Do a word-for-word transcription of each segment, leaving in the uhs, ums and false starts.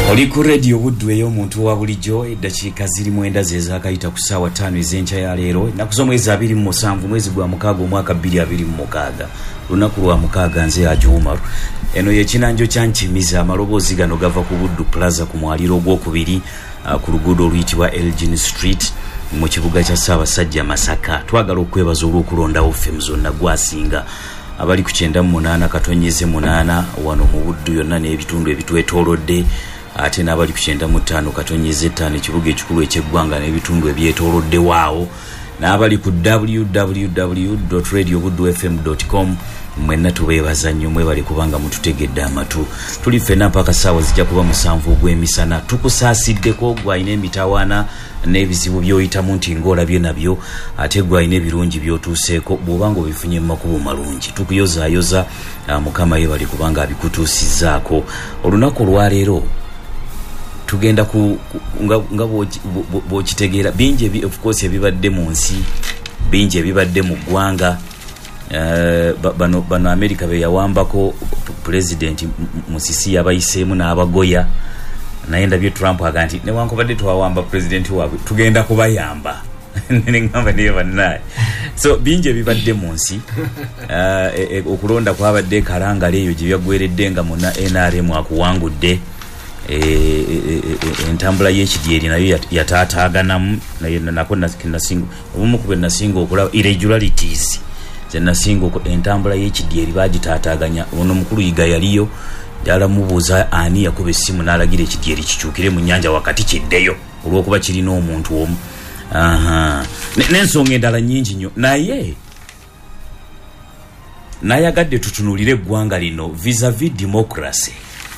Oli ku radio Buddu ey'omuntu wa bulijjo eddakiika ziri mwenda ze zaakayita ku ssaawa ttaano ez'enkya ya leero ennaku z'omwezi abiri mu musanvu mwezi gwa mukaaga omwaka bbiri abiri mu mukaaga lunaku lwa mukaaga nze Ajuma eno y'ekinanjo kya Nkimiza amaloboozi gano gava ku Buddu Plaza ku mwaliro ogwokubiri uh, ku luguudo oluyitibwa Elgin Street mu kibuga kya Ssaabasajja Masaka. Twagala okwebaza olw'okulondawo ffemu zonna gwasinga abali ku kyenda mu munaana katonyeze munaana wano mu Buddu yonna n'ebitundu ebitwetoolodde ate n'abali ku kyenda mu ttaano katonyeze ttaano ekibuga ekikulu eky'eggwanga n'ebitundu ebyetoolodde waawo n'abali ku w w w dot radio buddu f m dot com mwenna tubeebaza nnyo mwebale kubanga mututegedde amatu. Tuli ffenna mpaka ssaawa zijja kuba musanvu ogw'emisana tukusaasiddeko gw'alina emitawaana n'ebizibu by'oyitamu nti ng'olabye nabyo ate gw'alina ebirungi by'otuuseeko bw'obanga obifunye mu makubo malungi tukuyozaayoza Mukama yeebale kubanga abikutuusizzaako. Olunaku olwaleero tugenda ku nga, nga bw'okitegeera bingi of course ebibadde mu nsi bingi ebibadde mu ggwanga. Uh, bano bano America be yawambako president Musisi yabayiseemu n'abagoya naye ndabye Trump aganti ne wankubadde twawamba president waabwe tugenda kubayamba ngamba niye bannaye. So bingi ebibadde mu nsi uh, e, e, okulonda kwabadde kalangala eyo gye byagweredde nga muna N R M akuwangudde entambula y'ekidyeri nayo yataataaganamu naye nako nasinga obumu ku bwe nasinga okulaba irregularities ze nasinga entambula y'ekidyeri bagitaataaganya. Ono mukulu Yiga yaliyo ddala mubuuza ani yakuba essimu n'alagira ekidyeri kikyukire mu nnyanja wakati kiddeyo olw'okuba kirina omuntu omu. Aha n'ensonga endala nnyingi nnyo naye nayagadde tutunuulire eggwanga lino vis-a-vis democracy.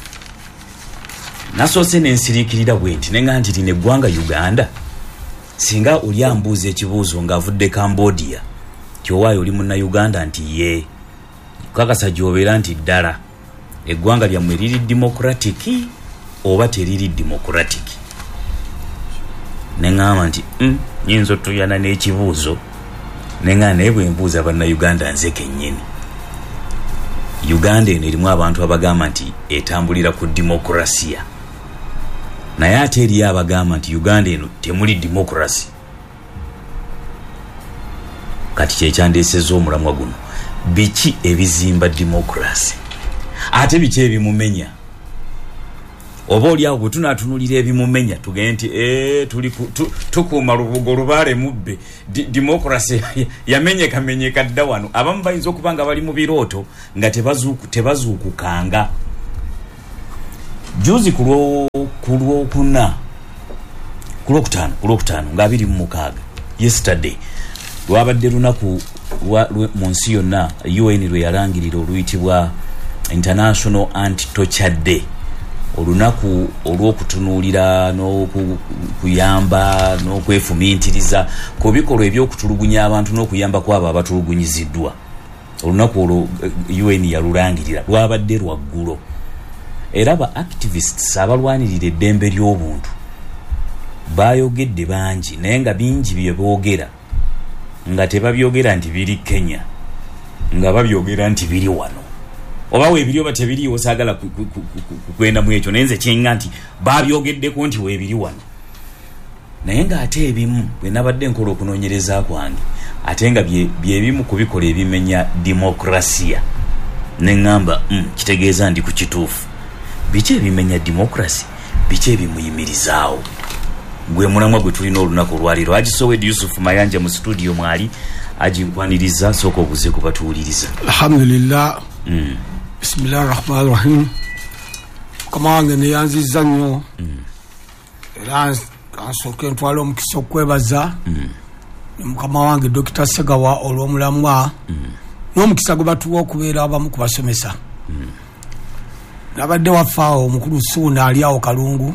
Nasoose n'ensiriikirira bwe nti nenga nti lino eggwanga Uganda singa oli ambuuza ekibuuzo ng'avudde Cambodia kyowaayo oli munna Uganda nti ye kakasa gy'obeera nti ddala eggwanga lyammwe liri democratic oba teriri democratic. Neŋŋamba nti mm, nyinza otuyana n'ekibuuzo neŋŋamba naye bwe mbuuza banna Uganda nze kennyini Uganda eno erimu abantu abagamba nti etambulira ku demokrasiya naye ate eriyo abagamba nti Uganda eno temuli demokrasi. Kati kyekyandeeseza omulamwa guno biki ebizimba demokrasi ate biki ebimumenya? Oba oli awo bwe tunaatunulira ebimumenya tugende nti ee tuli tukuuma lubugo lubaale mubbe demokrasi yamenyekamenyeka dda wano. Abamu bayinza okuba nga bali mu birooto nga tebazuukukanga. Juzi ku lwokuna ku lwokutaano ku lwokutaano nga abiri mu mukaaga yesterday lwabadde lunaku mu nsi yonna U N lwe yalangirira oluyitibwa International Anti-Torture Day. Olunaku olw'okutunuulira n'okuyamba n'okwefumiintiriza ku bikolwa eby'okutulugunya abantu n'okuyamba kwabo abatulugunyiziddwa. Olunaku olwo U N yalulangirira lwabadde lwaggulo era ba activists abalwanirira eddembe ly'obuntu bayogedde bangi naye nga bingi bye boogera nga tebabyogera nti biri Kenya nga babyogera nti biri wano oba weebiri oba tebiriiwo saagala kwenda mu ekyo naye nze kyenga nti babyogeddeko nti weebiri wano naye ng'ate ebimu bwe nabadde nkola okunoonyereza kwange ate nga byebimu ku bikola ebimenya demokrasiya ne ŋŋamba mm, kitegeeza ndi ku kituufu. Biki ebimenya demokrasi biki ebimuyimirizaawo? Gwe mulamwa gwe tulina olunaku olwaliro Agisowed Yusuf Mayanja mu studio mwali aginkwaniriza sooka obuze kubatuwuliriza. Alhamdulillah. Mm. Bismillahir rahmanir rahim. Kama wange neyanziza nnyo era kansooke ntwala omukisa okwebaza mukama wange Dokita Segawa olw'omulamwa n'omukisa gwe batuwa okubeera abamu ku basomesa. Nabadde wafaawo omukulu Suuna ali awo Kalungu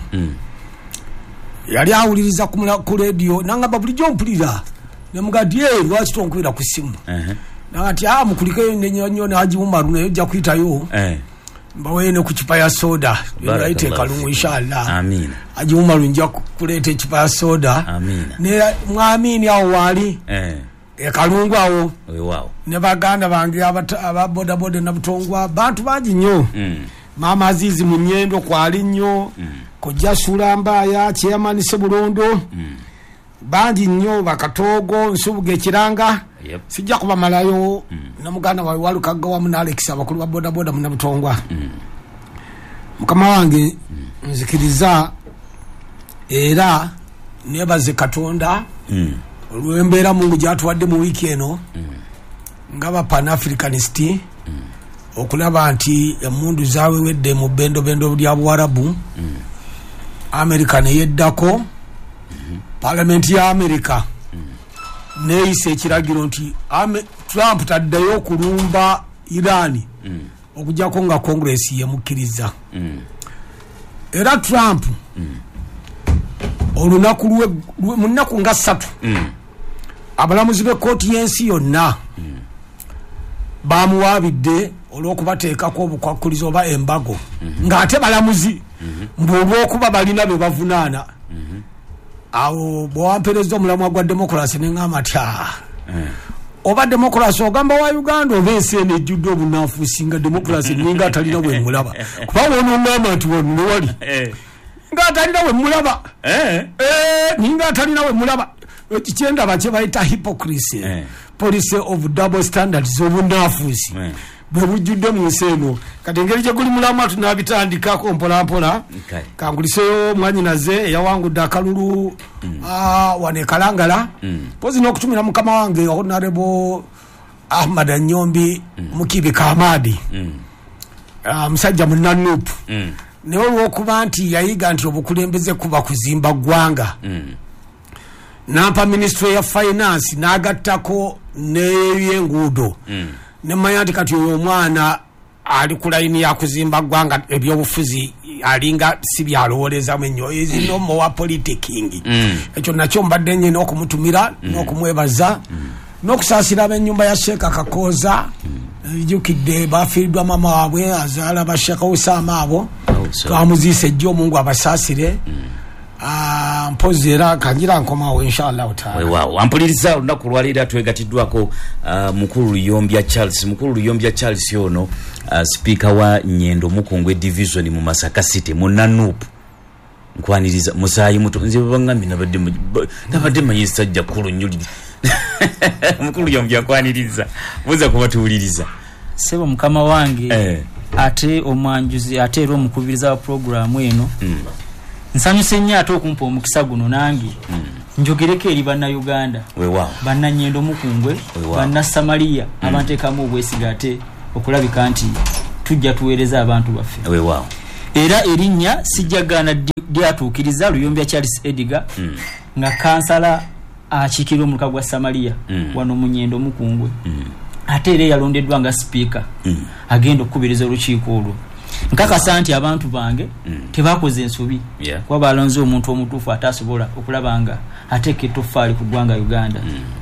yali awuliriza ku radio nangamba bulijjo mpulira nemugadi ye lwaki tonkubira ku simu nangati ah mukulike nnyo n'Ajuma naye ojja kuyitayo mbawene ku kipa ya soda yayite Kalungu inshallah. Amina. Ajuma lunja kuleeta ekipa ya soda. Amina. Ne mwamini awo wali eh e Kalungu awo wow ne baganda bange aba boda boda na butongwa bantu bangi nnyo. Mm. Mama Azizi Munyendo kwali nnyo. Mm. kojja Sulambaya chairman Sebulondo mm. bangi nnyo bakatogo Nsubuga ekiranga yep. sijja kuba malayo mm. na muganda wa Walukaga wa muna Alex abakulu ba boda boda muna Butongwa mm. mukama wange mm. nzikiriza era nebaze Katonda mm. olwembera Mungu gyatwadde mu wiki eno mm. ngaba Pan Africanist mm. okulaba nti emundu zawe wedde mu bendo bendo bya Buarabu mm. America ne yeddako mm-hmm. Parliament ya America mm. neise ekiragiro nti Trump taddayo kulumba Iran mm. okujjako nga Congress yemukiriza mm. era Trump mm. olunaku lwe munaku nga ssatu mm. abalamuzi b'ekkooti y'ensi yonna mm. bamuwaabidde olw'okubateekako obukwakkulizo oba embago mm-hmm. ng'ate balamuzi mm-hmm. mbw'olw'okuba balina be bavunaana mm-hmm. awo bw'owampereza omulamwa gwa demokrasi neŋŋamba tya mm. oba demokrasi ogamba wa Uganda oba ensi eno ejjudde obunafuusi nga demokrasi ninga atalina bwe mulaba kubanga onoŋŋamba nti wano ne wali nga atalina we mulaba eh eh ninga atalina we mulaba ekikyenda bache bayita hypocrisy eh. Policy of double standards obunafuusi eh. bwe bujjudde mu nsi eno kati engeri gye guli mulama tunabitandikako mpola mpola okay. kanguliseyo mwanyinaze yawangudde akalulu mm. ah, wane Kalangala mm. pozi n'okutumira mukama wange Honorable Ahmad Anyombi mm. Mukibi Kamadi mm. ah, musajja munnanupu mm. ne olw'okuba nti yayiga nti obukulembeze kuba kuzimba ggwanga mm. nampa Ministry ya Finance n'agattako n'ebyenguudo mm. ne mayandi kati oyo omwana ali ku line ya kuzimba ggwanga ebyobufuzi alinga si byalowoleza mwenyo ezino mo wa politicking mm. ekyo nakyo mbadde nyine okumutumira mm. n'okumwebaza mm. n'okusaasira ab'ennyumba ya Sheikh Kakoza ejjukidde mm. bafiiddwa mama waabwe azaala ba Sheikh Osama abo oh, twamuziise ejjo Mungu abasaasire mm. Ah, mpozi era kanjira nkomawo inshallah taala. Wewa, ampuliriza olunaku lwalira twegatiddwako uh, mukulu Luyombya Charles. Mukulu Luyombya Charles yono uh, speaker wa Nyendo Mukungwe division mu Masaka City mu Nanupu. Nkwaniriza musayi muto nze bangambi nabadde nabadde mayisajja kulu nyuli. Mukulu Luyombya kwaniriza. Muza kubatuuliriza. Sebo mukama wange eh. ate omwanjuzi ate ro mukubiriza wa program eno. Mm. Nsanyuse nnyo ate okumpa omukisa guno nange mm. njogereko eri banna Uganda wewa banna Nyendo Mukungwe banna Samaria mm. abanteekamu obwesiga ate okulabika nti tujja tuweereza abantu baffe wewa era erinnya sijjagaana lyatuukiriza Luyombya Charles Edgar mm. nga kansala akiikirira omuluka gwa Samaria mm. wano mu Nyendo Mukungwe mm. ate era yalondeddwa nga speaker mm. agenda okukubiriza olukiiko olwo nkakasa nti abantu bange mm. tebakoze ensobi yeah. kwa balonze omuntu omutuufu atasobola okulabanga ateeka etoffaali ku ggwanga Uganda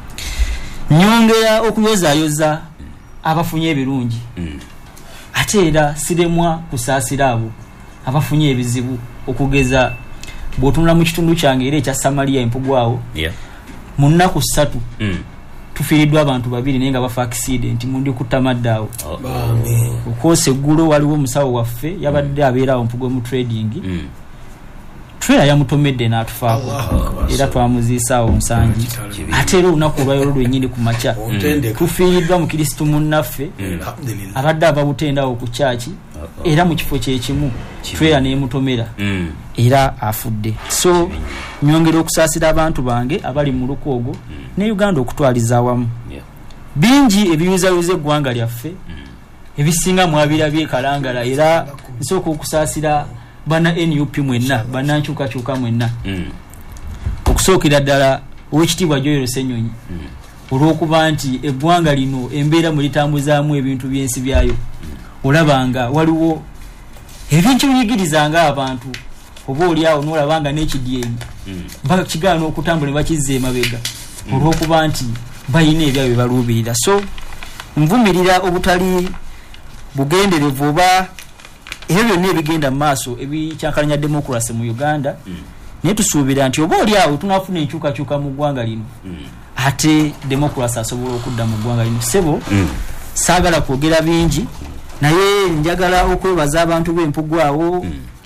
mm. nyongera okuyozaayoza mm. abafunye ebirungi mm. ate era siremwa kusaasira abo abafunye ebizibu okugeza bw'otunula mu kitundu kyange era ekya Samaria empugwawo yeah. mu nnaku ssatu mm. tufiiriddwa abantu babiri naye nga bafa accident mundi kutamaddawo amen okose ggulo waliwo musawo waffe yabadde abeerawo mpugwe mu trading mm. trailer yamutomedde n'atufaako era twamuziisaawo nsangi ate era olunaku olwayo lwennyini ku makya mm. tufiiriddwa mu Kristo munnaffe mm. abadde ababutendawo ku kyaki era mu kifo kyekimu trailer n'emutomera mm. era afudde so nyongera okusaasira abantu bange abali mu lukoogo mm. ne Uganda okutwaliza awamu yeah. bingi ebiwizawuza eggwanga lyaffe mm. ebisinga mwabira byekalangala era nsooka okusaasira bana N U P mwenna bana nkyukakyuka mwenna mm. okusookera ddala owekitiibwa Joel Ssenyonyi mm. olw'okuba nti eggwanga lino embeera mu litambuzaamu ebintu by'ensi byayo mm. olabanga waliwo ebintu binyigirizanga abantu oba oliawo n'olabanga n'ekidyenyi mm. mpaka kigaana okutambula ne bakizza emabega mm. olw'okuba nti bayina ebyabyo bye baluubirira so nvumirira obutali bugenderevu oba ebyo byonna ebigenda mu maaso ebikyankalanya demokrasi mu Uganda mm. naye tusuubira nti oba oliawo tunafuna enkyukakyuka mu ggwanga lino mm. ate demokrasi asobola okudda mu ggwanga lino sebo mm. saagala kwogera bingi naye njagala okwebaza abantu b'empugwawo mm.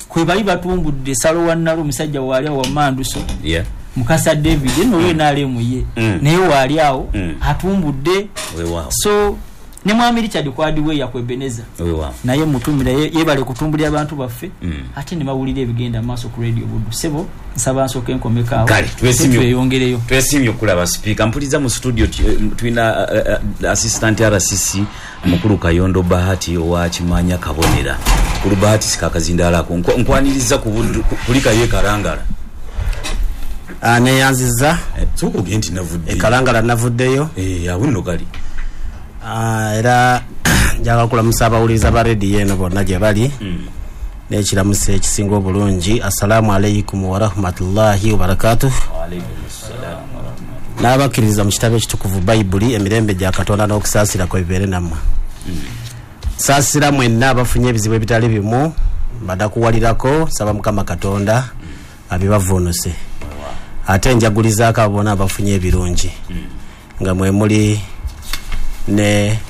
kwe bali batumbudde salo wannalo musajja wali wa Manduso yeah Mukasa David no we nale muye mm. naye wali awo mm. atumbudde we wow so ne mwami Richard kwadi we yakwebeneza we wow naye mutumira yebale kutumbulira abantu baffe mm. ate ne bawulira ebigenda maaso ku radio Buddu sebo nsaba nsoke nkomeka awo kale twesimyo tweyongereyo twesimyo kulaba speaker mpuliza mu studio twina uh, uh, assistant R C C mukulu Kayondo Bahati owa Kimanya Kabonera kulu Bahati sikakazindala ko nkwaniriza ku Buddu kulika ye Kalangala ane yanziza tuko genti navudde e Kalangala navuddeyo eh yawuno kali ah era njaga kula musaba uliza ba radio eno bonna gye bali mm. nekiramuse ekisinga obulungi assalamu alaykum wa rahmatullahi wa barakatuh wa alaykum assalam wa rahmatullahi nabakiriza mu kitabu ekitukuvu Bible emirembe gya Katonda n'okusaasira ko bibere namwe mm. saasira mwenna abafunye ebizibu ebitali bimu badakuwalirako saba Mukama Katonda mm. abibavunuse ate njaguliza akabona abafunye ebirungi mm. nga mwe muli ne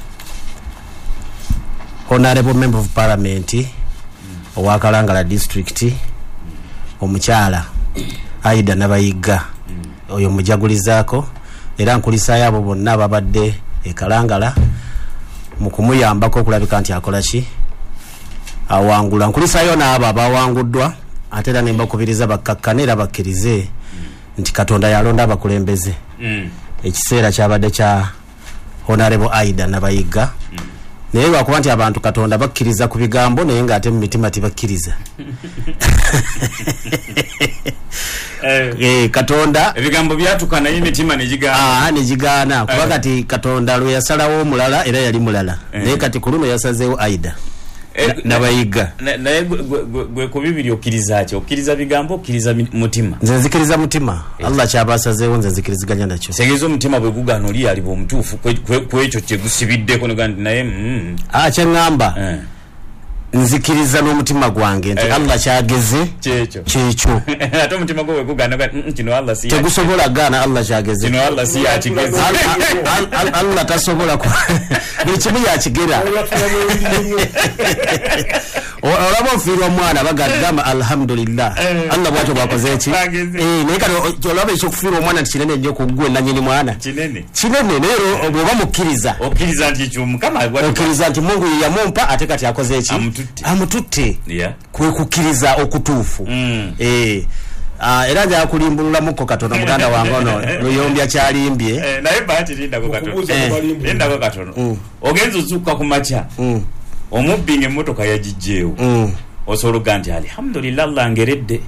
Honorable Member of Parliament mm. owa Kalangala District mm. omukyala Aida Nabayiga mm. oyo mujagulizaako era nkulisa yabo bonna ababadde e Kalangala mu kumuyambako okulabika nti akola ki awangula nkulisa yona abo abawanguddwa ate era nembakubiriza bakkakkane era bakkirize mm. nti Katonda yalonda abakulembeze mm. ekiseera kyabadde kya Honorable Aida Nabayiga mm. naye lwakuba nti abantu Katonda bakkiriza ku bigambo naye ng'ate mu mitima tibakkiriza eh, eh Katonda ebigambo byatukana y'emitima ne gigaana ah ne gigaana kuba kati Katonda lwe yasalawo omulala era yali mulala eh. naye kati ku luno yasazeewo Aida eh, Nabayiga naye gwe ku bibiri okkiriza ki okkiriza bigambo okkiriza mutima nze nzikiriza mutima eh. Allah kyabasazeewo nze nzikiriziganya nakyo segezo omutima bwe gugaana oli ali omutuufu kwekyo kye gusibiddeko nogandi naye mm. ah kyengamba eh. nzikiriza n'omutima gwange nti eh. Allah kyageze kyekyo kyekyo ate omutima gwe gugaana kino Allah si tegusobola gaana Allah kyageze kino Allah si yakigeze Allah tasobola ku buli kimu yakigera olaba ofiirwa mwana bagagamba alhamdulillah Allah bwatyo bwakoze eki eh naye kati olaba ekyokufiirwa omwana nti kinene nnyo ku ggwe nanyini mwana kinene kinene naye bw'oba mukkiriza okkiriza nti ekyo Mukama okkiriza nti Mungu yamumpa ate kati akoze eki amututte yeah. kwe kukkiriza okutuufu mm. eh ah era nja kulimbulula muko Katonda muganda wange ono luyombya kyalimbye eh naye bahati linda ko Katonda linda ko Katonda mm. ogenzo zuka ku macha mm. omubbi ng'emmotoka yagijjeewo mm. osobola ganti alhamdulillah Allah angeredde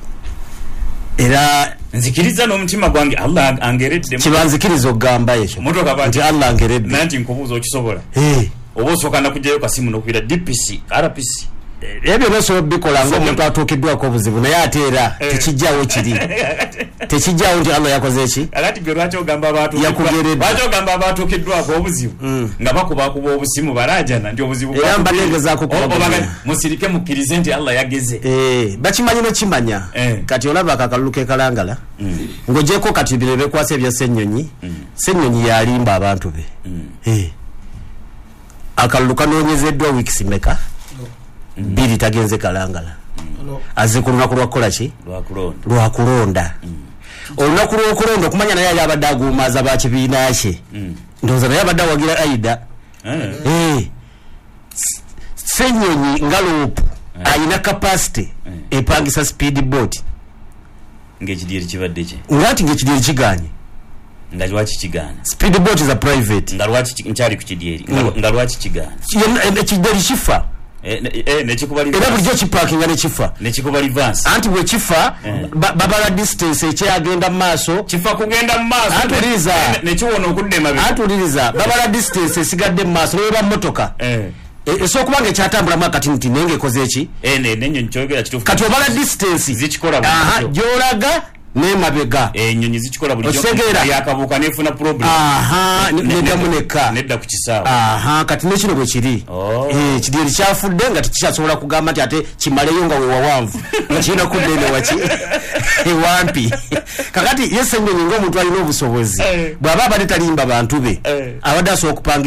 era nzikiriza n'omutima gwange Allah angeredde kibanzikiriza okugamba ekyo motoka bati Allah angeredde nanti nkubuuza okisobola eh oba osooka nakugjayo kasimu n'okubira D P C R P C ebyo nosobola bikola ng'omuntu atuukiddwako obuzibu naye ate era tekijjawo kiri tekijjawo nti Allah yakoze eki akati gwe lwaki ogamba abantu yakugeredde lwaki ogamba abatuukiddwako obuzibu nga bakubakuba obusimu barajana nti obuzibu era mbategezaako kubaga musirike mukkirize nti Allah yageze eh bakimanyi n'okimanya kati olaba akakalulu ke Kalangala ng'ogyeko kati bino bekwasa ebya Ssennyonyi Ssennyonyi yalimba abantu be eh akalulu kanoonyezeddwa wiikisi meka Mm. bili tagenze Kalangala mm. aze ku lunaku lwakola ki lwakulonda lwakulonda mm. olunaku lw'okulonda okumanya naye ali abadde aguumaaza ba kibiina kye mm. ndowooza naye abadde awagira Aida eh. eh. Ssennyonyi nga loopu eh. ayina capacity eh. epangisa speed boat ng'ekidyeri kibadde kye ngati ng'ekidyeri kiganye nga lwaki kigaana speed boat za private nga lwaki nkyali ku kidyeri nga lwaki kigaana ekidyeri kifa eh eh nechikubali era bulijjo kiparkinga ne kifa nechikubali vance anti bwe kifa eh. babala distance ekyagenda maaso kifa kugenda maaso atuliriza nechiwona okudde mabe atuliriza babala distance esigadde maaso leba motoka eh esokubanga ekyatambula makati nti nenge koze eki eh ne nenyo nkyogera kitufu kati obala distance zichikola aha jolaga ne mabega eh nyonyi zichikola bulijjo yakabuka nefuna problem aha nedamuneka nedda ku kisawa aha kati nekino bwe kiri oh. eh kidyeri kyafudde nga tikyasobola kugamba nti ate kimaleyo nga we wawanvu nakina kudene wachi ewampi kakati yese Ssennyonyi ng'omuntu alina obusobozi bw'aba abadde talimba bantu be abadde asobola okupangisa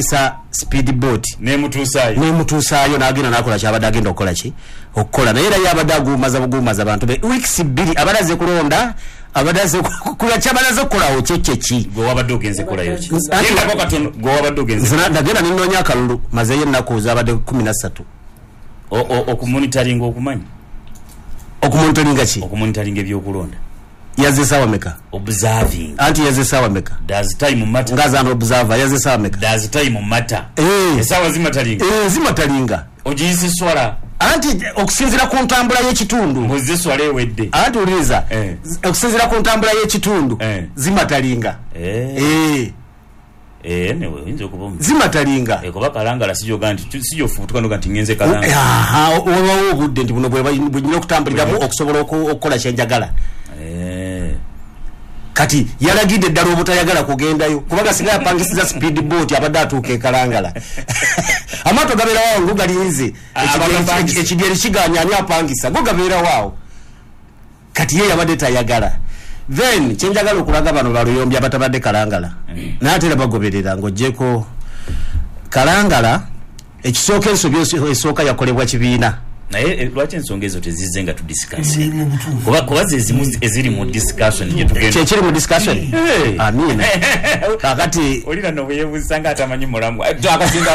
speed boat ne mutusayo ne mutusayo nagenda nakola kyabadde agenda okukola ki okukola naye era yabadde agumaza bugumaza abantu be weeks bbiri abadaze kulonda abadaze kula kyabadaze okolawo kyekeki gwe wabadde ogenze kolayo ki yenda ko katono gwe wabadde ogenze nagenda ninoonya akalulu mazeyo ennaku zabadde kumi na ssatu okumonitoringa okumanyi okumonitoringa ki okumonitoringa ebyokulonda yazze sawa meka observing anti yazze sawa meka does time matter ngaza no observer yazze sawa meka does time matter eh sawa zimatalinga eh zimatalinga ojisi swala anti okusinzira ku ntambula y'ekitundu mbuzi swala ewedde anti uliza eh. okusinzira ku ntambula y'ekitundu eh. zimatalinga eh eh eh newe inzo kubomu zimatalinga e kuba kalangala sijo ganti sijo futuka ndo kanti ngenze kalangala aha owo obudde ndi buno bwe bunyina okutambuliramu okusobola okukola kyenjagala eh kati yalagidde ddala obutayagala kugendayo kubaga singa yapangisiza speed boat abadde atuuka ekalangala amato gabeera waawo ngo galinze ekidyeri kiganya ani apangisa go gabeera waawo kati ye yabadde tayagala then kyenjagala okulaga bano baluyombi abatabadde kalangala mm. naatera bagoberera ng'ogyeko kalangala ekisooka ensobi esooka yakolebwa kibiina naye lwaki ensonga ezo tezizze nga tudiscase kuba kuba zezimu eziri mu discussion gyetugenda kyekiri mu discussion hey. Amina kakati olina nobuyebuusa nga atamanyi mulamu akasinga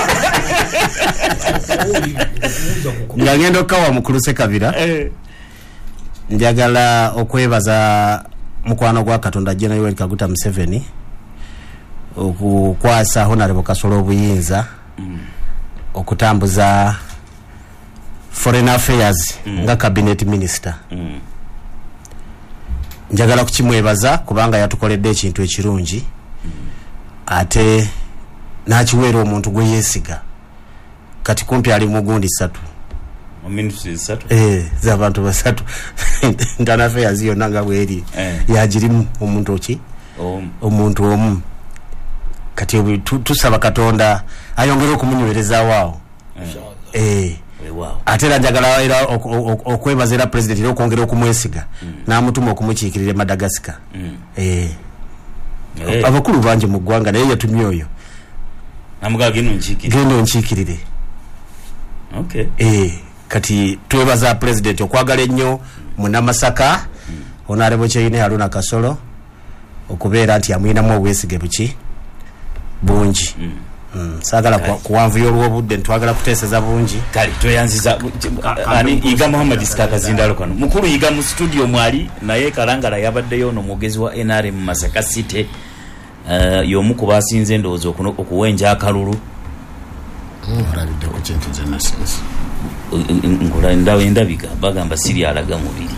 nga ngenda okukawa mukuluse kabira hey. Njagala okwebaza mukwano gwa Katonda General Yoweri Kaguta Museveni okukwasa Honorable Kasolo obuyinza mm. okutambuza Foreign Affairs mm. nga cabinet minister mm. njagala kukimwebaza kubanga yatukoledde ekintu ekirungi mm. ate nakiweera omuntu gwe yeesiga kati kumpi ali mugundi ssatu omintu ssatu eh z'abantu basatu Internal Affairs yonna nga bweri eh. yagirimu omuntu ki um. omuntu omu kati tusaba Katonda ayongere okumunywereza waawo eh, eh. Wow. Atera njagala era okwebaza era president era okwongera okumwesiga mm. n'amutuma okumukiikirira e Madagascar mm. eh hey. Abakulu banje mu ggwanga naye yatumye oyo namuga gendo nkiikirire gendo nkiikirire okay eh kati twebaza president okwagala ennyo Munamasaka mm. Honorable Kyeyine Haruna Kasolo okubeera nti amwinamu obwesige buki bungi mm. Mm, sagala kuwanvuyo olw'obudde ntwagala kuteeseza bungi kali tweyanziza ani Iga Muhammad Iskaka zindalo kano mukulu Iga mu studio mwali naye Kalangala yabaddeyo n'omugezi wa N R M Masaka City uh, yomu kubasinze ndowooza okuwenja akalulu olabidde ku kintu zenna sinsi ngola ndawe ndabika bagamba siri alaga mubiri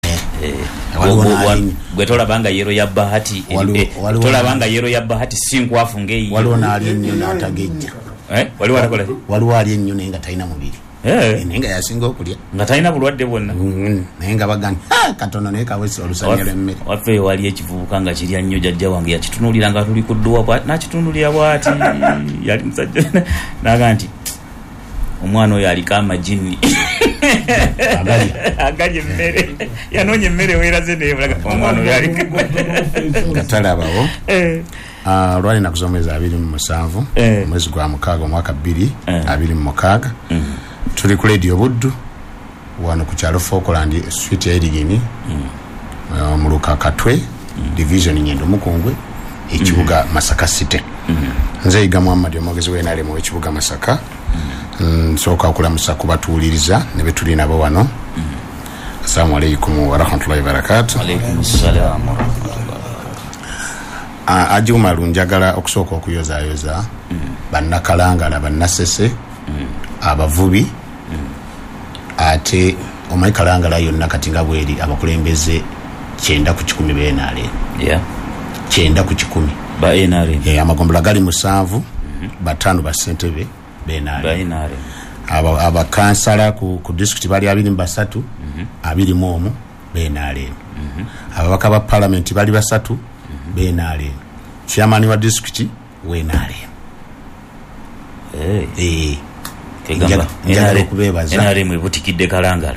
gwe tolabanga yero ya bahati tolabanga yero ya bahati sinkwafu ngeyi waliwo naali ennyo n'atagejja eh waliwo atakola waliwo ali ennyo naye nga talina mubiri eh naye nga yasinga okulya nga talina bulwadde bwonna naye nga bagani katono naye kawesi olusanya lw'emmere waffe wali ekivubuka nga kirya nnyo jjajja wange yakitunuulira nga tuli ku dduwa bwati nakitunuulira bwati yali musajja naga nti omwana oyo aliko amajini agali emmere yanoonya emmere weeraze neebulaga omwana oyo aliko katalabawo lwali naku z'omwezi abiri mu musanvu omwezi gwa mukaaga omwaka bbiri abiri mu mukaaga tuli ku Radio Buddu wano ku kyalo Falkland Street Erigini mu Lukakatwe division Nyendo Mukungwe ekibuga Masaka City nze Iga Muhammad omwogezi w'N R M w'ekibuga Masaka nsooka okulamusa kubatuuliriza ne betuli nabo wano assalamu alaikum warahmatullahi wabarakatuh Ajuma lunjagala okusooka okuyozaayoza bannakalangala bannasese abavubi ate omanyi kalangala yonna kati nga bweri abakulembeze kyenda ku kikumi be N R M yeah. kyenda ku kikumi ba N R M yeah, amagombola gali musanvu mm-hmm. batano ba ssentebe be N R M aba abakansala ku, ku district bali abiri mu basatu mm-hmm. abiri mu omu be N R M mm-hmm. ababaka ba parliament bali basatu mm-hmm. be N R M chairman wa district we N R M eh eh kegamba N R M ebutikidde Kalangala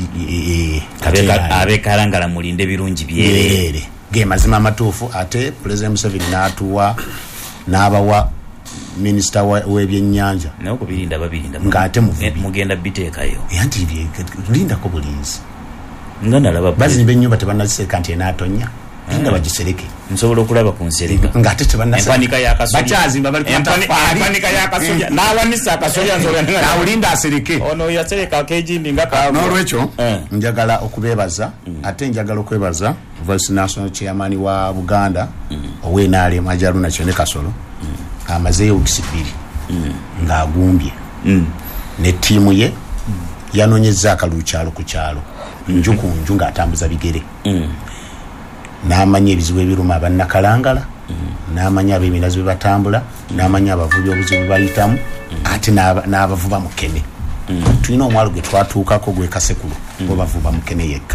abe Kalangala mulinde birungi byerere ge mazima matuufu ate president Museveni n'atuwa n'abawa minister w'ebyennyanja nawo kubirinda babirinda ng'ate muvubi mugenda biteekayo yanti lindako bulinzi nga nalaba bazimba ennyumba tebannaziseka nti enaatonya nga bagisereke nsobola okulaba ku nsereka ng'ate empanika y'akasolya bakyazimba bali empanika y'akasolya n'awanisa akasolya nawulinda asereke ono yasereka akejimbi nga ka n'olwekyo njagala okubeebaza ate njagala okwebaza vice national chairman wa Buganda ow'Enaalem Ajaluna Kyone Kasolo amazeyo wikisi bbiri ng'agumbye ne ttiimu ye yanoonyezza akalulu kyalo ku kyalo nju ku nju ng'atambuza bigere n'amanya ebizibu ebiruma abannakalangala n'amanya ab'eminazi bwe batambula n'amanya abavubi obuzibu bayitamu ate n'abavuba mukene tulina omwalo gwe twatuukako gwe Kasekulu bo bavuba mukene yekka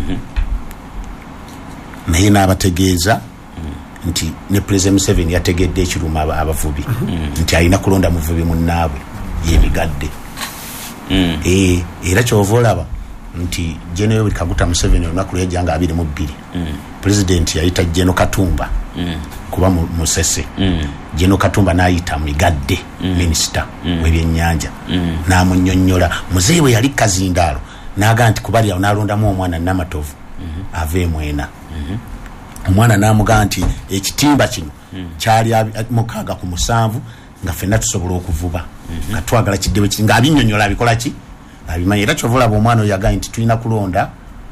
naye n'abategeeza nti ne President Museveni yategedde ekiruma abavubi nti alina kulonda muvubi munnaabwe y'emigadde era kyova olaba nti General Yoweri Kaguta Museveni olunaku lw'ejjanga abiri mu bbiri President yayita Jeno Katumba kuba Musese Jeno Katumba n'ayita Migadde Minister w'ebyennyanja n'amunnyonnyola muzeeyi bwe yali Kazindaalo n'aga nti kubali awo n'alondamu omwana Namatovu ave mwena omwana n'amuga nti ekitimba kino kyali mukaaga ku musanvu nga ffenna tusobola okuvuba nga twagala kiddebe kiri ng'abinnyonnyola abikola ki abimanyi era kyova olaba omwana oyo yagaye nti tulina kulonda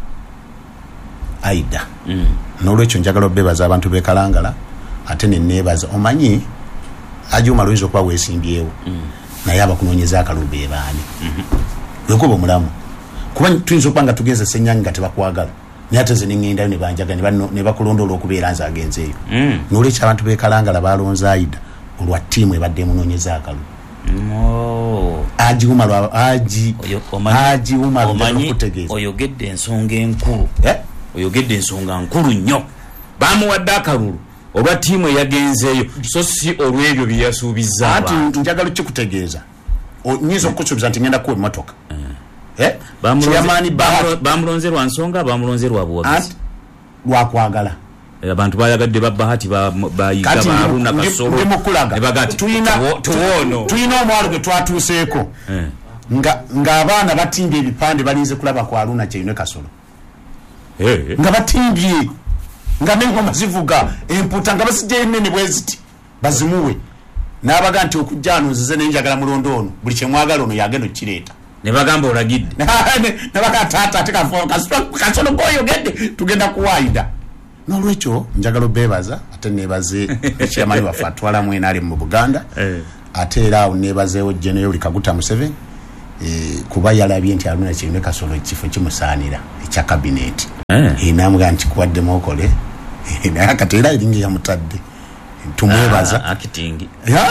Aida n'olwekyo njagala obeebaza abantu b'ekalangala ate ne neebaza omanyi Ajuma luyinza okuba weesimbyewo naye abakunoonyeza akalulu be baani lwekuba omulamu kuba tuyinza okuba nga tugenze Ssenyange nga tebakwagala naye ate ze ne ŋŋendayo ne banjaga ne bakulonda olw'okubeera nze agenzeeyo n'olwekyo abantu b'ekalangala balonze Aida olwa ttiimu ebadde emunoonyeza akalulu aji umalo aji aji umalo kutegeeza oyogedde ensonga enkulu eh oyogedde ensonga nkulu nnyo bamuwadde akalulu olwa ttiimu eyagenzeeyo so si olw'ebyo bye yasuubizza ati njagala kikutegeeza nyiza okusuubiza nti ngenda kuwa emmotoka eh bamulonze lwa nsonga bamulonze lwa buwagizi lwakwagala abantu bayagadde Bahati bayiga Haruna Kasolo ebagati tuyina tuwono tuyina omwalo gwe twatuuseeko nga ng'abaana batimbye ebipande balinze kulaba kwa Haruna Kyone Kasolo nga batimbye nga n'engoma zivuga emputa nga basijja ennene bweziti bazimuwe n'abaga nti okujja ano nzize nenjagala mulondo ono buli kye mwagala ono yagenda okukireeta ne bagamba olagidde ne baga taata ate Kasolo gw'oyogedde tugenda kuwaayida n'olwekyo njagala obeebaza ate neebaze ekyamayi waffe atwalamu Enaalem mu Buganda ate era awo neebazeewo General Yoweri Kaguta Museveni kuba yalabye nti Haruna Kyone Kasolo ekifo kimusaanira ekya kabineeti n'amugaa nti kubaddemu okole naye akati era eringi yamutadde tumwebaza akitingi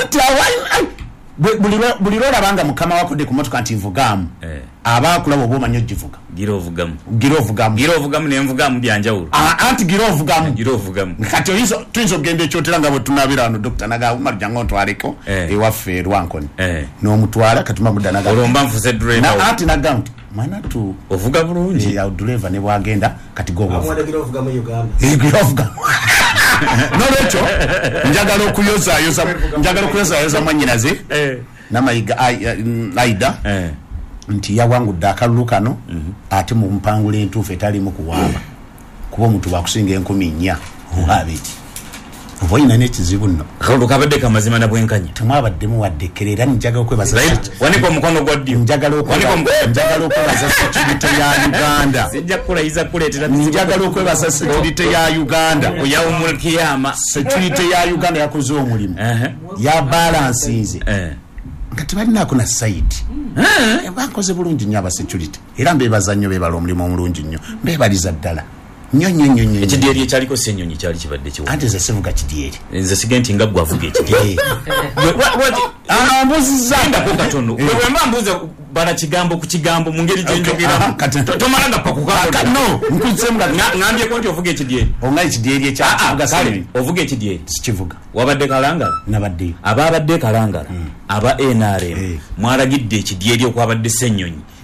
buli lwolabanga mukama wakodde ku motoka nti nvugaamu abaakulaba oba omanyi ogivuga gira ovugamu gira ovugamu gira ovugamu nenvugamu byanjawulo anti gira ovugamu gira ovugamu kati tuyinza okugenda ekyotera nga bwe tunaabira wano Dokita Nagaabu Umaru jangu ontwaleko ewaffe Rwankoni n'omutwala katuma mudda Nagaabu olomba nfuze driver anti Nagaabu nti manatu ovuga bulungi yaw driver ne bwagenda kati go ovuga gira ovugamu Uganda gira ovugamu n'olwekyo njagala okuyozaayoza njagala okuyozaayoza mwannyinaze Namayiga Aida nti yawangudde akalulu kano ate mu mpangula entuufu etalimu kuwaaba kuba omuntu bwakusinga enkumi nnya oba abiri oba olina n'ekizibu nno akalulu kabadde kamazima na bwenkanya temwabaddemu wadde ekkere era njagala okwebaza wanika omukono gwa ddyo njagala okwebaza security ya Uganda sijja kukulayiza kuleetera njagala okwebaza security ya Uganda oyawumulkiyama security ya Uganda yakoze omulimu ya balansinze nga tebalinaako na side bakoze bulungi nnyo aba security era mbeebaza nnyo beebala omulimu omulungi nnyo mbeebaliza ddala nnyo nnyo nnyo nnyo ekidyeri ekyaliko Ssenyonyi kyali kibadde kiwa anti ze sivuga kidyeri nze sige nti nga gwe avuga ekidyeri ambuzizza ndako katono bwe mba mbuuza bala kigambo ku kigambo mu ngeri gyenjogeramu tomala gappa kukaka no nkuzzemu ngambye nti ovuga ekidyeri onga ekidyeri ekyakivuga Ssenyonyi ovuga ekidyeri sikivuga wabadde Kalangala nabaddeyo abaabadde Kalangala aba N R M mwalagidde ekidyeri okwabadde Ssenyonyi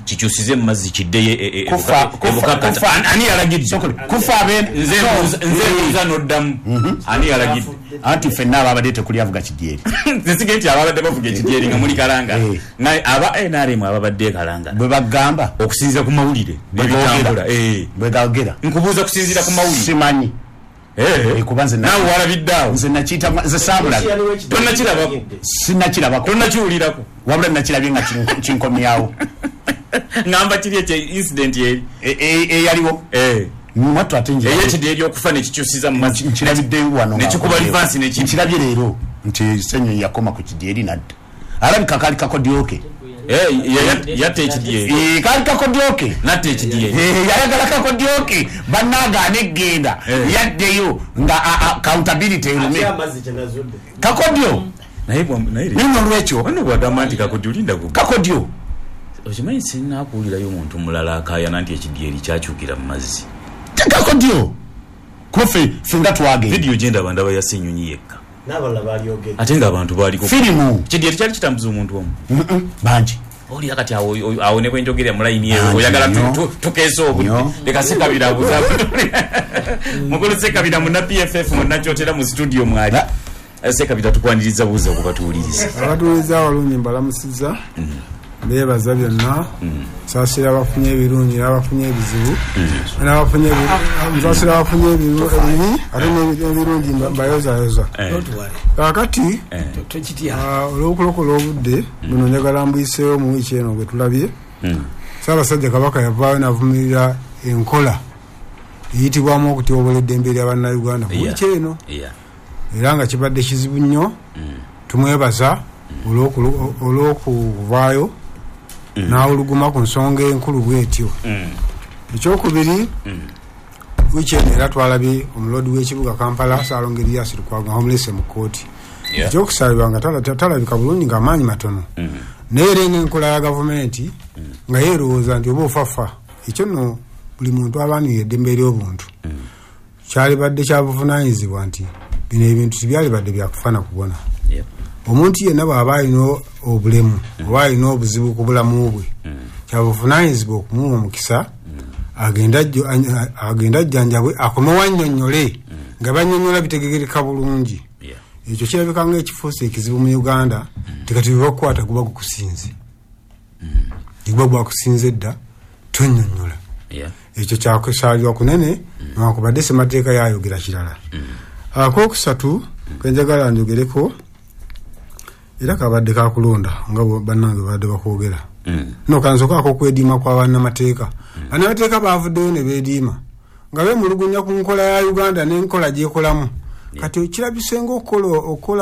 kikyusize mu mazzi kiddeyo kufa kufa ani yalagidde kufa abe nze nze noddamu ani yalagidde anti fenna ababadde tekuli avuga kidyeri nzige nti ababadde bavuga kidyeri nga muli kalanga naye aba N R M ababadde kalanga bwe bagamba okusinziira ku mawulire nebitambula eh bwe gagera nkubuuza kusinziira ku mawulire simanyi eh kubanze nawe walabiddeawo nze nakiyita nze saabula tonnakirabako sinakirabako tonnakiwulirako wabula nakirabye nga kinkomyawo ngamba kiri ekyo incident yeri eyaliwo eh mwatu atenje eyekide eri okufa nekikyusiza mu mazzi nkirabidde wano nekikuba livansi nekirabye leero nti senyo yakoma ku kidyeri nadda alabika kali kakodyoke eh yatte ekidyeri eh kali kakodyoke natte ekidyeri eh yayagala kakodyoke bannaga anegenda yaddeyo nga accountability erume kakodyo naye naye nino lwekyo wano bwadamanti kakodyolinda ku kakodyo okimanyi sinnakuwulirayo omuntu mulala akaayana nti ekidyeri kyakyukira mu mazzi kakodyo kofe finga twage video genda banda bayase ennyonyi yekka n'abalala balyogedde ate ng'abantu baliko firimu kidyeri kyali kitambuza omuntu omu bangi oli akati awo awo ne bwenjogera mu line yewe oyagala tukeesa obudde leka sekabira abuza mukulu sekabira mu na P F F mu nakyotera mu studio mwali sekabira tukwaniriza buza okubatuuliriza abatuuliriza walungi mbalamusiza beebaza byonna saasira abafunye ebirungi n'abafunye ebizibu n'abafunye nsaasira abafunye ebibi ate n'ebirungi mbayozayoza kakati olw'okulokola obudde buno njagala mbuyiseewo mu wiiki eno gwe tulabye Ssaabasajja Kabaka yavaayo n'avumirira enkola eyitibwamu okutyobola eddembe lya bannayuganda mu wiiki eno era nga kibadde kizibu nnyo tumwebaza olw'okuvaayo n'awuluguma ku nsonga enkulu bwetyo ekyokubiri wiiki eno era twalabye omulodi w'ekibuga Kampala Ssaalongo Erias Lukwago amulese mu kkooti ekyokusabibwa nga talabika bulungi ng'amaanyi matono naye era enkola ya gavumenti nga yeerowooza nti oba ofafa ekyo nno buli muntu abaanirira eddembe ery'obuntu kyalibadde kya buvunaanyizibwa nti bino ebintu tibyalibadde byakufana kubona omuntu yenna bw'aba alina obulemu oba alina obuzibu ku bulamu bwe kyabuvunaanyizibwa okumuwa omukisa agenda ajjanjabwe akomewo annyonnyole nga bannyonnyola bitegegereka bulungi ekyo kirabika ng'ekifuusa ekizibu mu Uganda tikati webakukwata guba gukusinze guba gwakusinze dda tonnyonnyola ekyo kyakusaalirwa kunene newankubadde ssemateeka yayogera kirala akookusatu kenjagala njogereko era kabadde kakulonda nga bannange badde bakwogera no kanzoka akokwediima kwa bannamateeka bannamateeka baavuddeyo ne beediima nga bemulugunya ku nkola ya Uganda n'enkola gyekolamu kati kirabisenga okukola okukola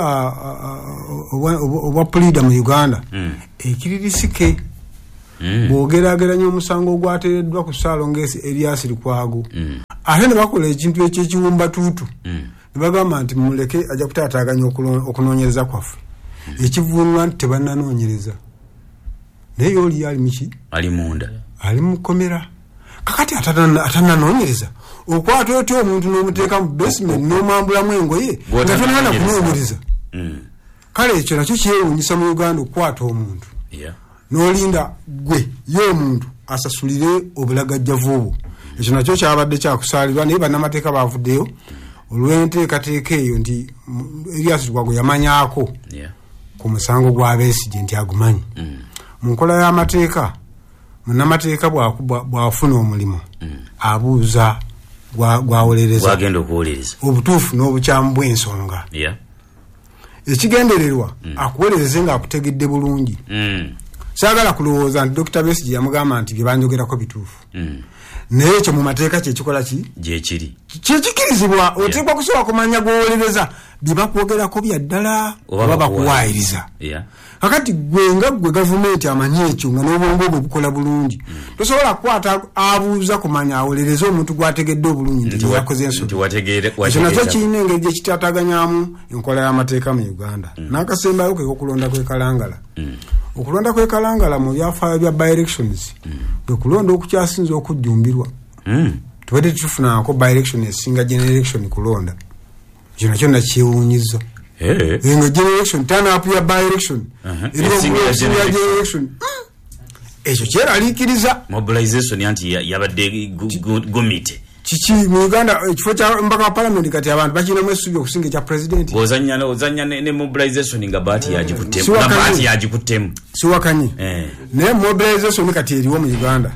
obwa pulida mu Uganda ekiririsike bw'ogeraageranya omusango ogwateereddwa ku Ssaalongo Erias Lukwago ate ne bakola ekintu ekyekiwumbatuutu ne bagamba nti muleke ajja kutaataaganya okunoonyereza kwaffe ekivuunula nti tebannanoonyereza naye oli ali muki ali munda ali mukomera kakati atananoonyereza okwata otya omuntu n'omuteeka mu basement n'omwambulamu engoye nga tonana kunoonyereza kale ekyo nakyo kyewuunyisa mu Uganda okukwata omuntu n'olinda gwe ye omuntu asasulire obulagajjavu obwo ekyo nakyo kyabadde kyakusaalirwa naye bannamateeka baavuddeyo olw'enteekateeka eyo nti Erias Lukwago yamanyaako ku musango gwa Besigye nti agumanyi mu nkola y'amateeka munnamateeka bw'afuna omulimu abuuza gwawolereza obutuufu n'obukyamu bw'ensonga ekigendererwa akuwolereze ng'akutegedde bulungi saagala kulowooza nti Dokita Besigye yamugamba nti bye banjogerako bituufu naye ekyo mu mateeka kyekikola ki gyekiri kyekikirizibwa oteekwa kusobola kumanya gwowolereza bye bakwogerako bya ddala oba bakuwaayiriza kakati gwe nga gwe gavumenti amanyi ekyo nga n'obwongo bwe bukola bulungi tosobola kukwata abuuza kumanya awolereza omuntu gwategedde obulungi nti yakoze ensonga ekyo nakyo kirina engeri gyekitaataganyamu enkola y'amateeka mu Uganda n'akasembayo ke okulonda kwekalangala okulonda kwekalangala mu byafaayo bya by-elections bwe kulonda okukyasinza okujjumbirwa tubadde tufunako by-election esinga generation kulonda ekyo nakyo nakyewuunyiza nga generation turn up ya by-election era generation ekyo kyeralikiriza mobilization anti yabadde gomite chichi mu Uganda ekifo kya mpaka parliament kati abantu bakina mwesubi okusinga kya president ozanya ozanya ne mobilization nga bahati yagikuttemu na bahati yagikuttemu siwakanyi eh ne mobilization kati eriwo mu Uganda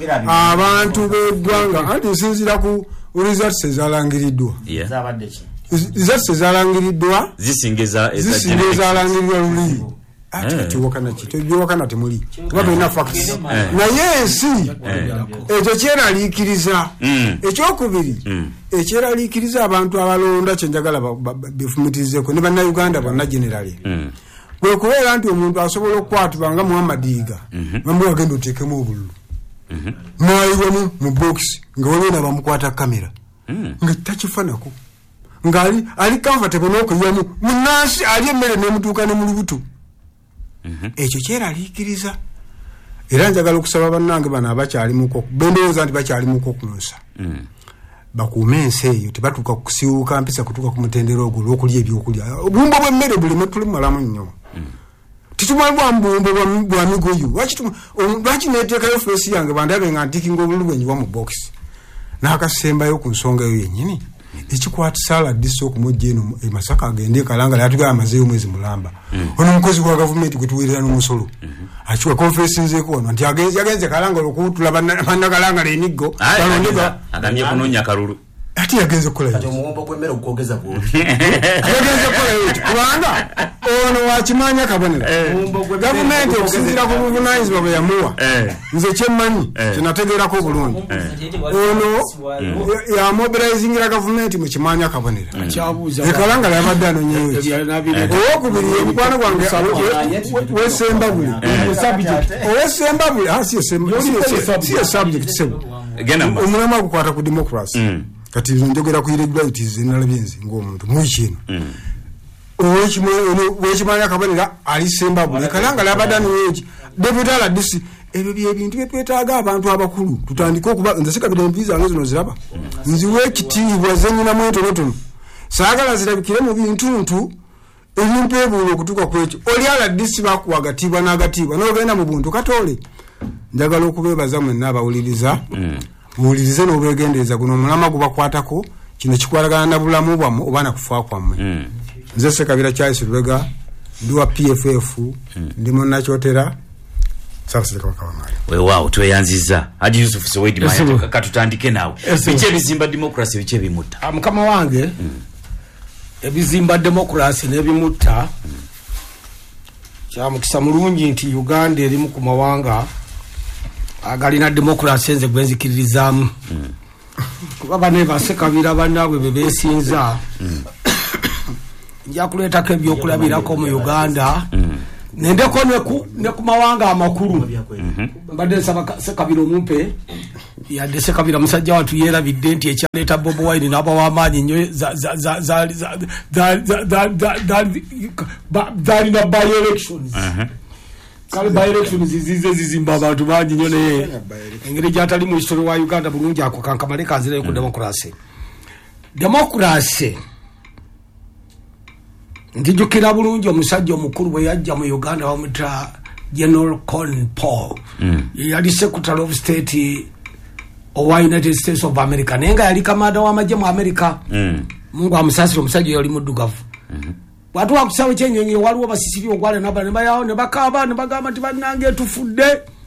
abantu beggwanga anti nsinzira ku results ezalangiriddwa zabadde ki results ezalangiriddwa zisingeza zisingeza alangirirwa luli ati tiwakana kito biwakana temuli wabwe na facts na yensi ekyo kyeralikiriza ekyokubiri ekyeralikiriza abantu abalonda kyenjagala bifumitizeko ne banna Uganda bonna generally bwe kubeera nti omuntu asobola okukwatibwa nga Muhammadiga bamwe bagenda oteekemu obululu nayiwamu mu box nga waliwo bamukwata kamera nga takifanako ngali ali comfortable n'okuyiwamu munansi ali emmere n'emutuuka ne mu lubuto ekyo kyeralikiriza era njagala okusaba bannange bano abakyalimuko bendowooza nti bakyalimuko kunsa bakuume ensi eyo tebatuuka kusiwuuka mpisa kutuuka ku mutendera ogwo olw'okulya ebyokulya obumbo bw'emmere bulime tuli mulamu nnyo titumala bwambumbo bwa migoyo lwaki neteekayo feesi yange bandabe nga ntikinga obululu bwenyiwa mu box n'akasembayo ku nsonga eyo yennyini ekikwatisa aladisi okumujja eno e Masaka agende Kalangala yatugala amazeeyo mwezi mulamba ono mukozi wa gavumenti gwe tuweerera n'omusolo akiwa conference nzeeko wano nti agenze agenze Kalangala okutula banna Kalangala emiggo balondebwa agamye kunoonya kalulu ati yagenze kukola kati omuwombo gw'emmere okukwogeza bwoti yagenze kukola eti kubanga ono wakimanya kabonera gavumenti okusinziira ku buvunaanyizibwa bwe yamuwa nze kyemmanyi kyenategeerako bulungi ono yamobilizingira gavumenti mu kimanya kabonera ekalangala yabadde anonyewo owokubiri omukwano gwange wesembabule owesembabule siye subject sebo omulamwa gukwata ku democracy kati njogera ku irregularities zinalabye nzi ng'omuntu mwikino owekimanya kabonera alisembabule Kalangala abadde niweeki deputy aladisi ebyo byebintu byetwetaaga abantu abakulu tutandike okuba nze sikabira empiizi zange zino ziraba nziwa ekitiibwa zenyinamu entonotono saagala zirabikire mu bintuntu ebimpeebuula okutuuka ku ekyo oli aladisi bakuwa agatiibwa n'agatiibwa n'ogenda mu buntu katoole njagala okubeebaza mwenna abawuliriza muwulirize n'obwegendereza guno omulama gubakwatako kino kikwatagana na bulamu bwammwe oba na kufa kwammwe nze Ssekabira Charles Lubega ndi wa P F F ndi munnakyotera saabasirika wakawangala weewaawo tweyanziza Haji Yusuf Soweidi Maya katutandike naawe biki ebizimba democracy biki ebimutta mukama wange ebizimba democracy n'ebimutta kyamukisa mulungi nti Uganda erimu ku mawanga agalina democracy nze gwenzikiririzaamu kuba bane Bassekabira bannaabwe be beesinza nja kuleetako ebyokulabirako mu Uganda nendeko ne ku mawanga amakulu mbadde nsaba Ssekabira omumpe yadde Ssekabira musajja watu yeerabidde nti ekyaleeta Bobi Wine n'abawamaanyi nnyo zaalina by elections kale by elections zize zizimba abantu bangi nnyo naye engeri gyatali mu history wa Uganda bulungi ako kankamale kanzireyo ku democracy democracy ndijukira bulungi omusajja omukulu bwe yajja mu Uganda bamuta General Colin Powell yali Secretary of State owa United States of America naye nga yali kamanda w'amagye mu America mungu amusasira omusajja yali muddugavu watu wakusawo kyenyonyi waliwo basisibi ogwale nabala ne bayawo ne bakaba ne bagamba nti bannange tufudde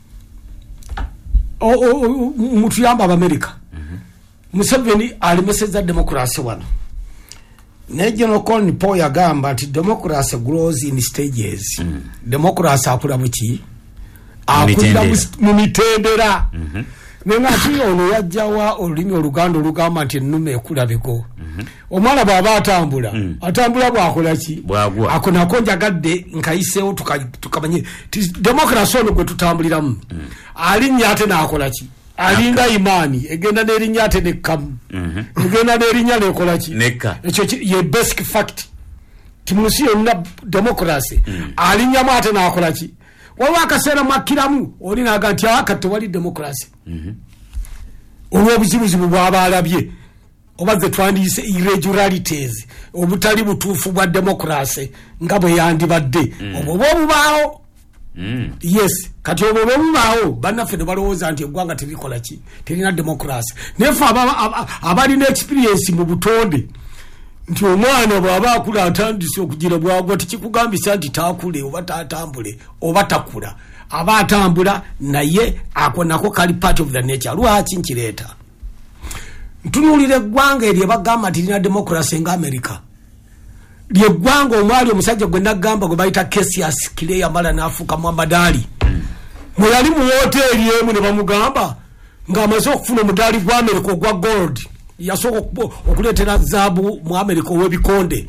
mutuyamba Abamerika Museveni alimeseza democracy wano ne General Colin Powell yagamba nti democracy grows in stages mm. democracy akula buki akula mu mitendera mm-hmm. nenga ati ono yajjawa olulimi oluganda olugamba nti ennume ekula bigo mm-hmm. omwana bw'aba atambula mm. atambula bwakola ki akonako njagadde nkayiseewo tukamanye democracy ono gwe tutambuliramu mm. alinnya ate n'akola ki alinga imani egenda n'erinnya ate nekkamu egenda n'erinnya nekola ki ekyo ye basic fact timusi yonna democracy alinnyamu ate n'akola ki waliwo akaseera mwakkiramu oli naga nti awaka tewali democracy olw'obuzibuzibu bw'abaalabye oba ze twandiyise irregularities obutali butuufu bwa democracy nga bwe yandibadde obwo bwobubaawo mm. yes kati obo bembawo banaffe ne balowooza nti eggwanga terikola ki terina democracy nefe abali ne experience mu butonde nti omwana bw'aba akula atandise okugira bwagwa tikikugambisa nti taakule oba taatambule oba takula aba atambula naye ako nako kali part of the nature lwaki nkireeta ntunuulira eggwanga eryo bagamba nti lirina democracy nga America lyeggwanga omwali omusajja gwe nagamba gwe bayita Cassius Clay yamala n'afuuka Muhammad Ali mwe yali mu woteeri emu ne bamugamba ng'amaze okufuna omudaali gwa America ogwa gold yasooka okuleetera zaabu mu America ow'ebikonde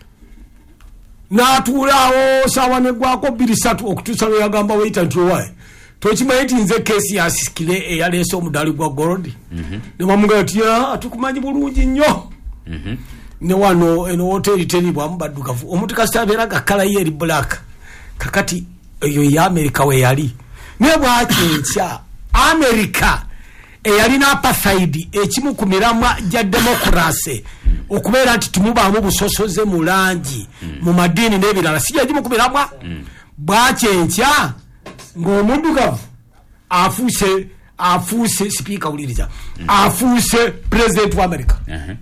n'atuulaawo saawa neggwako bbiri ssatu okutuusa lwe yagamba weyita nti owaye tokimanyi nti nze Cassius Clay eyaleese omudaali gwa gold ne bamugamba nti tukumanyi bulungi nnyo ne wano eno hoteli teri bwa mbaddukavu omuntu kasita abeera gakala ye eri black kakati eyo ya America we yali ne bwakinkya America eyalina apartheid ekimu ku miramwa gya democracy okubeera nti tumubaamu busosoze mu langi mu madiini n'ebirala si ekimu ku miramwa bwakinkya ng'omuddugavu afuuse afuuse sipiika wuliriza afuuse president wa America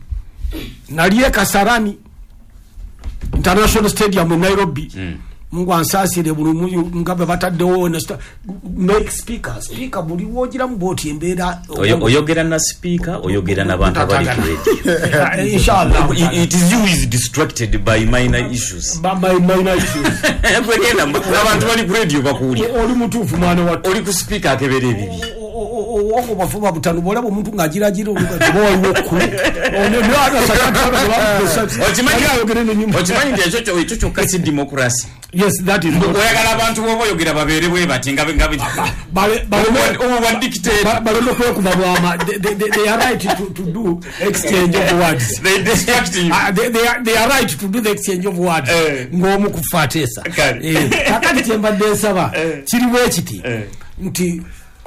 naliye Kasarani International Stadium in Nairobi mungu ansasire bulu ngabe bataddewo make speaker speaker buli wogira mboti embeera oyogera na speaker oyogera na bantu abali radio inshallah it is you is distracted by minor issues by minor issues kwegenda abantu bali radio bakuli oli mutufu mwana wa oli ku speaker akebere bibi wongo bafuba butano bola omuntu ngagira gira oluga bowa wokku ono nada sakata ba ochimanyi ochimanyi ndicho cho icho cho kasi democracy yes that is oyagala abantu bobo yogera babere bwe batinga ngabe bale bale oba dictate bale no kwe kubabwama they are right to, to do exchange of words they distract you uh, they, they, are, they are right to do the exchange of words eh. ngomu kufatesa eh kakati temba desaba eh. kiri bwe kiti eh. nti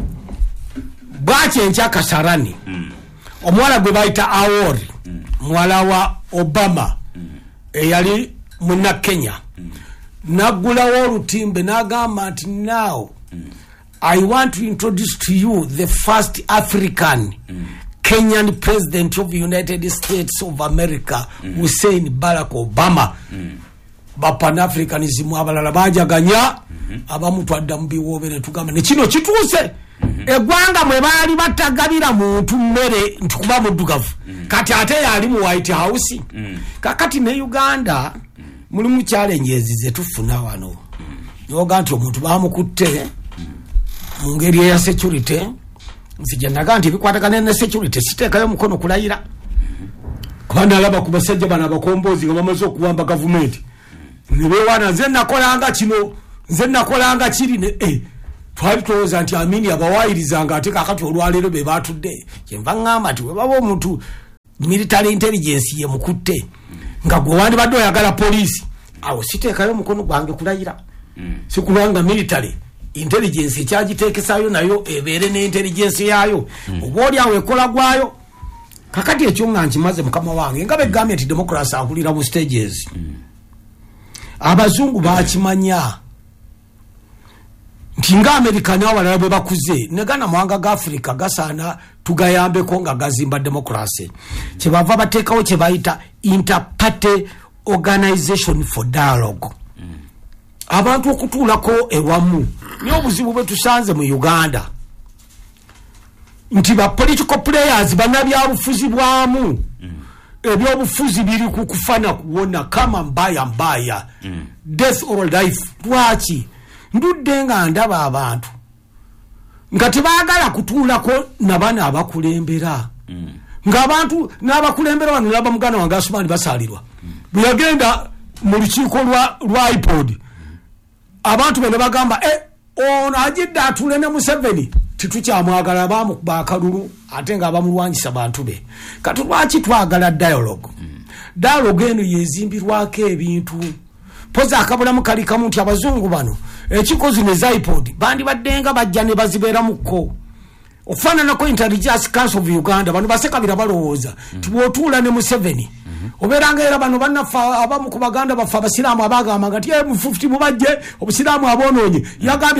bwache ncha Kasarani mm. omwala gwe bayita Awori mm. mwala wa Obama mm. eyali muna Kenya mm. nagula olutimbe nagamba nti now mm. I want to introduce to you the first African mm. Kenyan president of the United States of America mm. Hussein Barack Obama mm. ba Pan-Africanism abalala bajaganya mm-hmm. abamu twadda mbiwobere tugamba ne kino kituuse mm-hmm. egwanga mwe bali batagabira muntu mmere ntukuba muddugavu mm-hmm. kati ate yali mu White House mm-hmm. kakati ne Uganda mm-hmm. mulimu challenges ze tufuna wano mm-hmm. yoga nti omuntu bamukutte mm-hmm. mu ngeri ya security nzija naganti bikwatagana ne security sitekayo mukono kulayira mm-hmm. kubana alaba kubasajja bana bakombozi nga bamaze okuwamba government niwe wana nze nakolanga kino nze nakolanga kiri ne eh twali toza nti amini abawairizanga ate kakati olwalero be batudde kyemva ngamba ti webabo omuntu military intelligence ye mukutte nga gwe wandi badde oyagala police awo siteekayo mukono gwange kulayira mm. sikulanga military intelligence ekyagiteekesayo nayo ebeere ne intelligence yayo mm. oba oli awo ekola gwayo kakati ekyo nga nkimaze mukama wange nga begambye nti democracy akulira mu stages mm. abazungu bakimanya nti nga America n'abalala bwe bakuze negana mwanga ga Africa gasaana tugayambeko nga gazimba democracy kyebava bateekawo kye bayita interparty organization for dialogue mm. abantu okutuulako ewamu niyo obuzibu bwe tusanze mu Uganda nti ba political players banabyabufuzi bwamu mm. ebyobufuzi biri kukufana kuwona kama mbaya mbaya mm. death or life lwaki ndudde nga ndaba abantu nga tebagala kutuulako nabana abakulembera mm. nga abantu n'abakulembera wano naba mugana wange Asumani basalirwa mm. buyagenda mu lukiiko lwa, lwa iPod mm. abantu bene bagamba eh ono ajidde atule ne Museveni titukyamwagala abamu bakalulu ate nga abamulwanyisa bantu be kati lwaki twagala dialogue mm. dialogue eno yezimbirwako ebintu poza akabulamu kali kamu nti abazungu bano ekikozi ne iPod bandi baddenga bajja ne bazibeera mukko okufaanana ko Intelligence Council of Uganda bano basekabira balowooza tibwotuula ne Museveni obeeranga era bano bannafa abamu ku baganda baffe abasiraamu abagamba nga ti M fifty mubajje obusiraamu aboonoonye yagambye